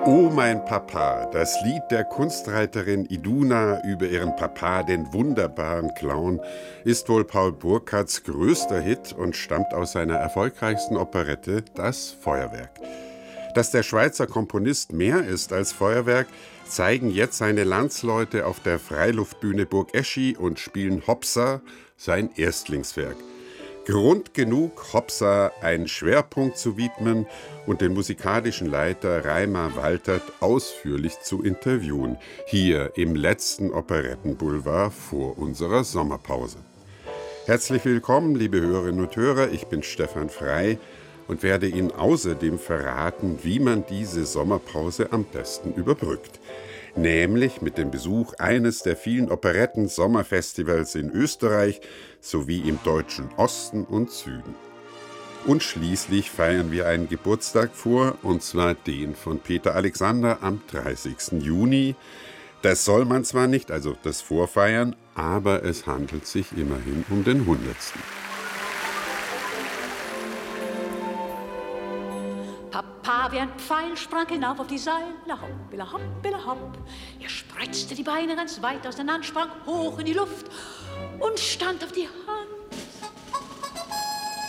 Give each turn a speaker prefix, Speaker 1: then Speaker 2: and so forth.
Speaker 1: Oh mein Papa, das Lied der Kunstreiterin Iduna über ihren Papa, den wunderbaren Clown, ist wohl Paul Burkhards größter Hit und stammt aus seiner erfolgreichsten Operette Das Feuerwerk. Dass der Schweizer Komponist mehr ist als Feuerwerk, zeigen jetzt seine Landsleute auf der Freiluftbühne Burg Eschi und spielen Hopsa, sein Erstlingswerk. Grund genug, Hopsa einen Schwerpunkt zu widmen und den musikalischen Leiter Reimar Waltert ausführlich zu interviewen, hier im letzten Operettenboulevard vor unserer Sommerpause. Herzlich willkommen, liebe Hörerinnen und Hörer, ich bin Stefan Frey und werde Ihnen außerdem verraten, wie man diese Sommerpause am besten überbrückt. Nämlich mit dem Besuch eines der vielen Operetten-Sommerfestivals in Österreich sowie im deutschen Osten und Süden. Und schließlich feiern wir einen Geburtstag vor, und zwar den von Peter Alexander am 30. Juni. Das soll man zwar nicht, also das Vorfeiern, aber es handelt sich immerhin um den 100.
Speaker 2: Papa wie ein Pfeil sprang hinauf auf die Seile, hopp, billa hopp, billa hopp. Er spreizte die Beine ganz weit auseinander, sprang hoch in die Luft und stand auf die Hand.